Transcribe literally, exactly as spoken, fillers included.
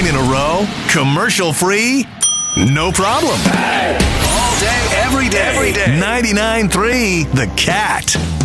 nine in a row, commercial-free, no problem. All day, every day. Every day. ninety-nine point three The Cat.